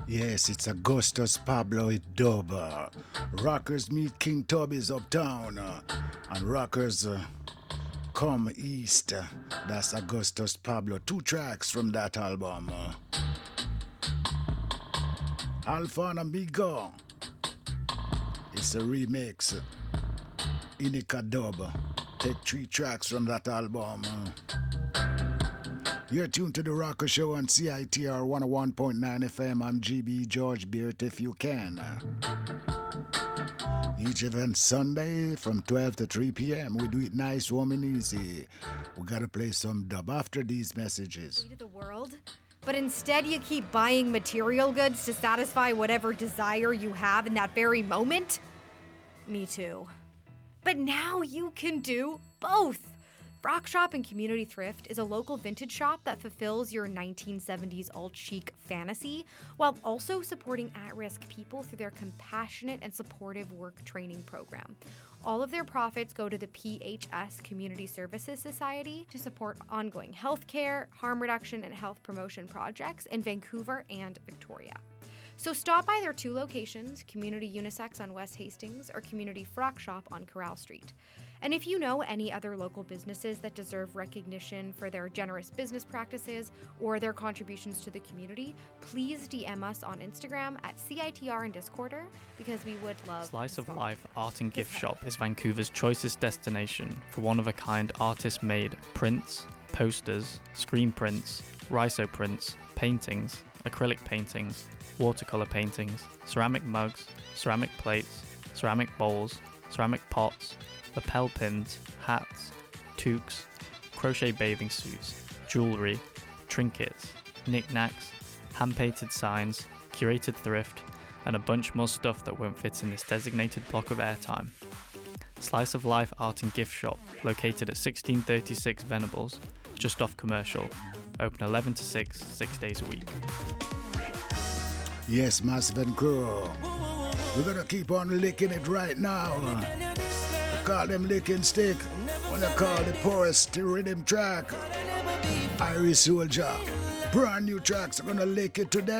Yes, it's Augustus Pablo with dub. Rockers meet King Tubby's uptown. And rockers come east. That's Augustus Pablo. Two tracks from that album. Alpha and Amigo. It's a remix. Inika dub. Take three tracks from that album. You're tuned to the Rocker Show on CITR 101.9 FM. I'm GB George Beard if you can. Each event Sunday from 12 to 3 p.m. We do it nice, warm, and easy. We gotta play some dub after these messages. To the world, but instead you keep buying material goods to satisfy whatever desire you have in that very moment? Me too. But now you can do both. Rock Shop and Community Thrift is a local vintage shop that fulfills your 1970s alt-chic fantasy while also supporting at-risk people through their compassionate and supportive work training program. All of their profits go to the PHS Community Services Society to support ongoing healthcare, harm reduction, and health promotion projects in Vancouver and Victoria. So stop by their two locations, Community Unisex on West Hastings or Community Frock Shop on Corral Street. And if you know any other local businesses that deserve recognition for their generous business practices or their contributions to the community, please DM us on Instagram at CITR and Discorder because we would love Slice of Life Art and Gift Shop is Vancouver's choicest destination for one-of-a-kind artist-made prints, posters, screen prints, rhizo prints, paintings, acrylic paintings, watercolor paintings, ceramic mugs, ceramic plates, ceramic bowls, ceramic pots, lapel pins, hats, toques, crochet bathing suits, jewellery, trinkets, knickknacks, hand-painted signs, curated thrift, and a bunch more stuff that won't fit in this designated block of airtime. Slice of Life Art and Gift Shop, located at 1636 Venables, just off Commercial, open 11 to 6 days a week. Yes, Massive and Crew. We're gonna keep on licking it right now. We call them licking stick. When I call the poorest rhythm track. Irish Soldier. Brand new tracks are gonna lick it today.